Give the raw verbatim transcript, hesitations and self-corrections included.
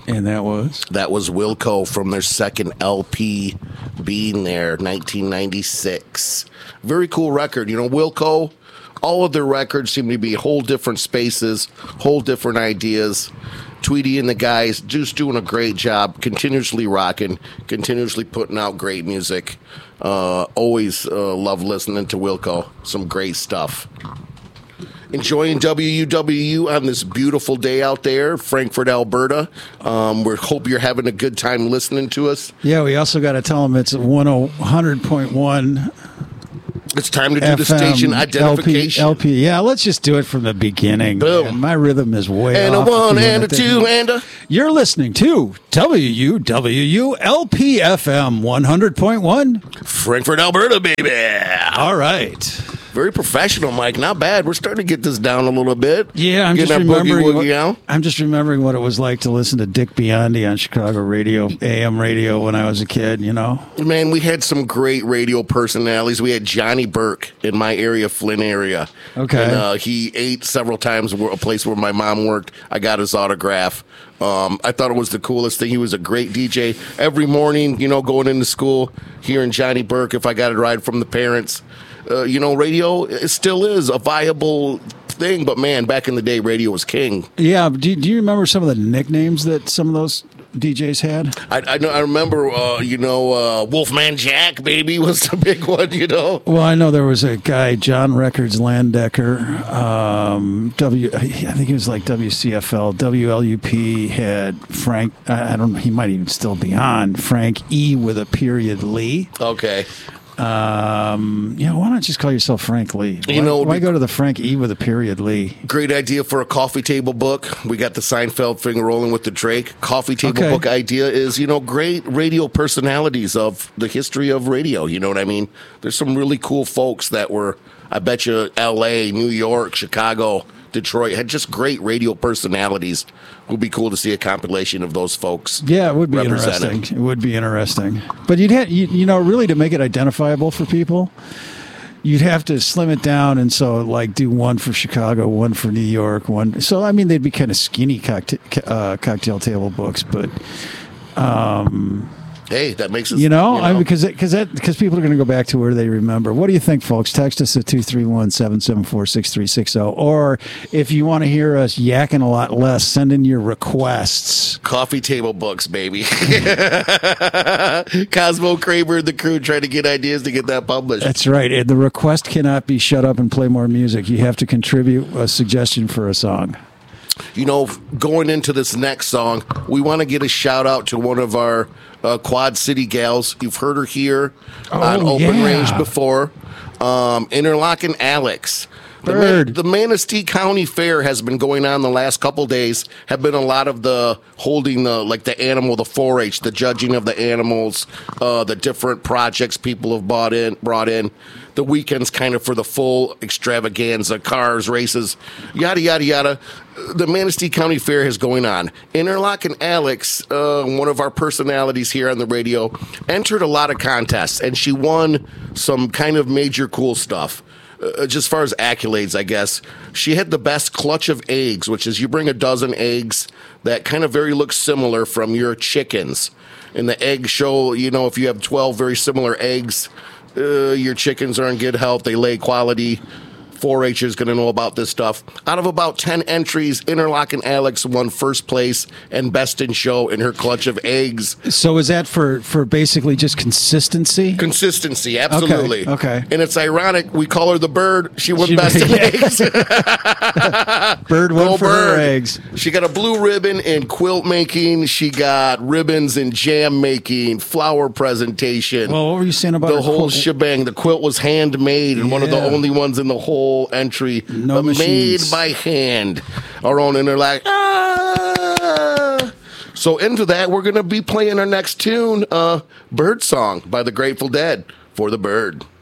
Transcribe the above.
And that was? That was Wilco from their second L P, Being There, nineteen ninety-six. Very cool record. You know, Wilco, all of their records seem to be whole different spaces, whole different ideas. Tweety and the guys just doing a great job, continuously rocking, continuously putting out great music. Uh, always uh, love listening to Wilco. Some great stuff. Enjoying W U W U on this beautiful day out there, Frankfort, Alberta. Um, we hope you're having a good time listening to us. Yeah, we also got to tell them it's one hundred point one. It's time to do F M, the station identification. L P, L P. Yeah, let's just do it from the beginning. Boom. Man. My rhythm is way and off. And a one, and a two, and a... You're listening to W U W U L P F M one hundred point one. Frankfort, Alberta, baby. All right. Very professional, Mike. Not bad. We're starting to get this down a little bit. Yeah, I'm Getting just remembering. Boogie What, Woogie out. I'm just remembering what it was like to listen to Dick Biondi on Chicago radio, A M radio, when I was a kid. You know, man, we had some great radio personalities. We had Johnny Burke in my area, Flint area. Okay, and, uh, he ate several times. A place where my mom worked. I got his autograph. Um, I thought it was the coolest thing. He was a great D J. Every morning, you know, going into school, hearing Johnny Burke. If I got a ride from the parents. Uh, you know, radio it still is a viable thing, but man, back in the day, radio was king. Yeah, do, do you remember some of the nicknames that some of those D Js had? I I, know, I remember, uh, you know, uh, Wolfman Jack, baby, was the big one, you know. Well, I know there was a guy, John Records Landecker, um, W. I think he was like W C F L, W L U P had Frank. I, I don't know, he might even still be on Frank E with a period Lee. Okay. Um, you know, why not just call yourself Frank Lee? Why, you know, why go to the Frank E with a period Lee? Great idea for a coffee table book. We got the Seinfeld thing rolling with the Drake. Coffee table okay. book idea is, you know, great radio personalities of the history of radio. You know what I mean? There's some really cool folks that were, I bet you, L A, New York, Chicago, Detroit, had just great radio personalities. It would be cool to see a compilation of those folks. Yeah, it would be interesting. It would be interesting. But you'd have, you, you know, really to make it identifiable for people, you'd have to slim it down. And so, like, do one for Chicago, one for New York, one. So, I mean, they'd be kind of skinny cocktail, uh, cocktail table books, but. Um, Hey, that makes it. You know, you know. I mean, because because that because people are going to go back to where they remember. What do you think, folks? Text us at two three one, seven seven four, six three six zero. Or if you want to hear us yakking a lot less, send in your requests. Coffee table books, baby. Cosmo Kramer and the crew trying to get ideas to get that published. That's right. The request cannot be shut up and play more music. You have to contribute a suggestion for a song. You know, going into this next song, we want to get a shout out to one of our uh, Quad City gals. You've heard her here oh, on Open yeah. Range before. Um, Interlocking Alex. The, Man- the Manistee County Fair has been going on the last couple days. Have been a lot of the holding the like the animal, the four H, the judging of the animals, uh, the different projects people have bought in, brought in. The weekends kind of for the full extravaganza, cars, races, yada yada yada. The Manistee County Fair is going on. Interlocking Alex, uh, one of our personalities here on the radio, entered a lot of contests, and she won some kind of major cool stuff. Uh, just as far as accolades, I guess. She had the best clutch of eggs, which is you bring a dozen eggs that kind of very look similar from your chickens. And the eggs show, you know, if you have twelve very similar eggs, uh, your chickens are in good health, they lay quality. four H is going to know about this stuff. Out of about ten entries, Interlocking Alex won first place and best in show in her clutch of eggs. So is that for, for basically just consistency? Consistency, absolutely. Okay. okay. And it's ironic, we call her the bird. She won she, best in yeah. eggs. Bird won Go for bird. her eggs. She got a blue ribbon in quilt making. She got ribbons in jam making, flower presentation. Well, what were you saying about the her whole quilt? shebang? The quilt was handmade and yeah. one of the only ones in the whole entry, no but made machines. by hand. Our own, and they're like, ah. So into that, we're going to be playing our next tune, uh, Bird Song by the Grateful Dead, for the bird.